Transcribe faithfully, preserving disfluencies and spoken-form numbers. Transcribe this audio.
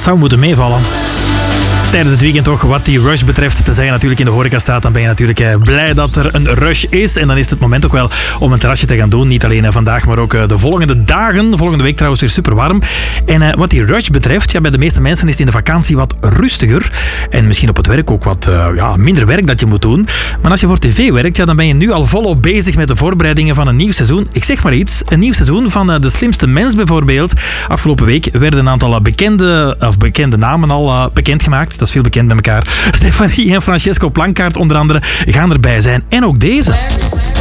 dat zou moeten meevallen. Tijdens het weekend toch, wat die rush betreft, tenzij je natuurlijk in de horeca staat, dan ben je natuurlijk eh, blij dat er een rush is. En dan is het moment ook wel om een terrasje te gaan doen. Niet alleen eh, vandaag, maar ook eh, de volgende dagen. Volgende week trouwens weer super warm. En eh, wat die rush betreft, ja, bij de meeste mensen is het in de vakantie wat rustiger. En misschien op het werk ook wat uh, ja, minder werk dat je moet doen. Maar als je voor tv werkt, ja, dan ben je nu al volop bezig met de voorbereidingen van een nieuw seizoen. Ik zeg maar iets, een nieuw seizoen van uh, De Slimste Mens bijvoorbeeld. Afgelopen week werden een aantal bekende, of bekende namen al uh, bekendgemaakt. Dat is veel bekend bij elkaar. Stefanie en Francesco Plankaart onder andere gaan erbij zijn. En ook deze.